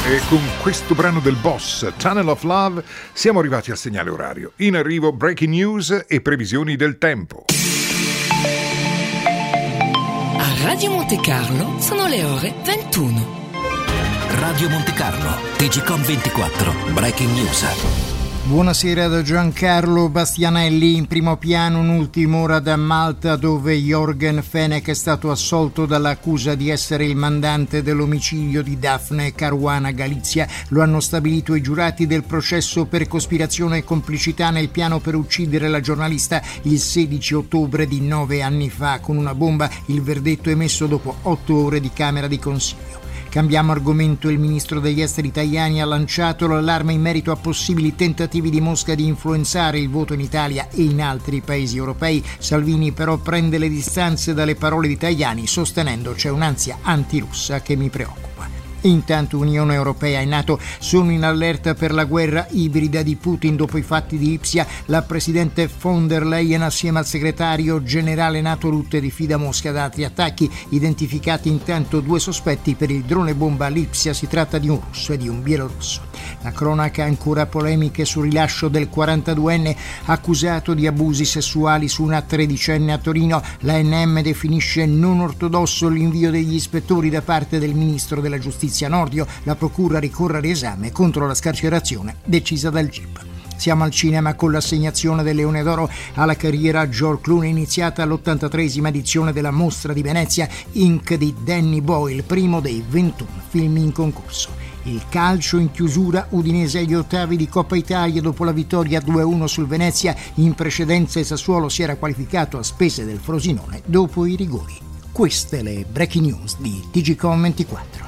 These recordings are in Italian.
E con questo brano del Boss, Tunnel of Love, siamo arrivati al segnale orario. In arrivo breaking news e previsioni del tempo. A Radio Monte Carlo sono le ore 21. Radio Monte Carlo, TGcom 24, breaking news. Buonasera da Giancarlo Bastianelli. In primo piano un'ultima ora da Malta, dove Jorgen Fenech è stato assolto dall'accusa di essere il mandante dell'omicidio di Daphne Caruana Galizia. Lo hanno stabilito i giurati del processo per cospirazione e complicità nel piano per uccidere la giornalista il 16 ottobre di 9 anni fa con una bomba. Il verdetto emesso dopo 8 ore di Camera di Consiglio. Cambiamo argomento. Il ministro degli esteri Tajani ha lanciato l'allarme in merito a possibili tentativi di Mosca di influenzare il voto in Italia e in altri paesi europei. Salvini però prende le distanze dalle parole di Tajani, sostenendo c'è un'ansia antirussa che mi preoccupa. Intanto Unione Europea e NATO sono in allerta per la guerra ibrida di Putin. Dopo i fatti di Lipsia, la presidente von der Leyen assieme al segretario generale NATO Rutte diffida Mosca da altri attacchi. Identificati intanto 2 sospetti per il drone bomba a Lipsia. Si tratta di un russo e di un bielorusso. La cronaca, ancora polemiche sul rilascio del 42enne accusato di abusi sessuali su una 13enne a Torino. L'ANM definisce non ortodosso l'invio degli ispettori da parte del ministro della giustizia Nordio. La procura ricorre al riesame contro la scarcerazione decisa dal GIP. Siamo al cinema con l'assegnazione del Leone d'Oro alla carriera George Clooney, iniziata all'83esima edizione della Mostra di Venezia, Inc. di Danny Boyle, primo dei 21 film in concorso. Il calcio in chiusura, Udinese agli ottavi di Coppa Italia dopo la vittoria 2-1 sul Venezia. In precedenza il Sassuolo si era qualificato a spese del Frosinone dopo i rigori. Queste le breaking news di TGcom 24.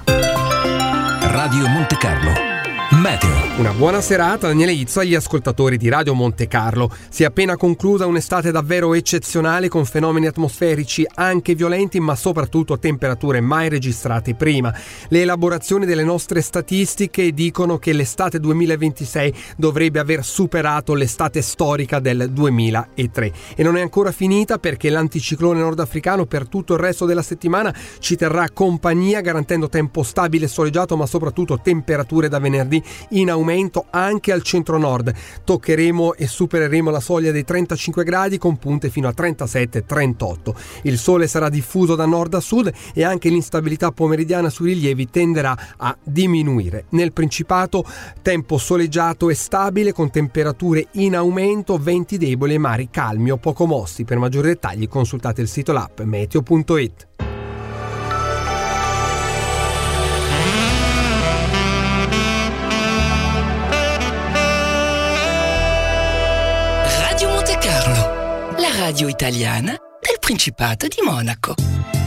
Radio Monte Carlo, meteo. Una buona serata, Daniele Izzo agli ascoltatori di Radio Monte Carlo. Si è appena conclusa un'estate davvero eccezionale, con fenomeni atmosferici anche violenti, ma soprattutto temperature mai registrate prima. Le elaborazioni delle nostre statistiche dicono che l'estate 2026 dovrebbe aver superato l'estate storica del 2003. E non è ancora finita, perché l'anticiclone nordafricano per tutto il resto della settimana ci terrà compagnia, garantendo tempo stabile e soleggiato, ma soprattutto temperature da venerdì in aumento anche al centro-nord. Toccheremo e supereremo la soglia dei 35 gradi con punte fino a 37-38. Il sole sarà diffuso da nord a sud e anche l'instabilità pomeridiana sui rilievi tenderà a diminuire. Nel Principato tempo soleggiato e stabile con temperature in aumento, venti deboli e mari calmi o poco mossi. Per maggiori dettagli consultate il sito l'app meteo.it. Radio Monte Carlo, la radio italiana del Principato di Monaco.